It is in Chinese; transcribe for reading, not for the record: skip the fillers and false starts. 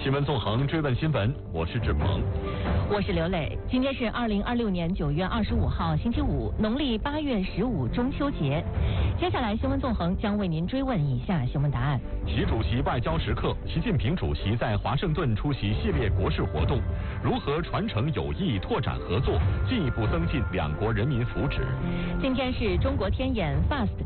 新闻纵横追问新闻，我是志鹏， 我是刘磊。今天是2026年9月25号，星期五，农历8月15，中秋节。接下来新闻纵横将为您追问以下新闻答案： 习主席外交时刻，习近平主席在华盛顿出席系列国事活动，如何传承友谊、拓展合作，进一步增进两国人民福祉？ 今天是中国天眼 FAST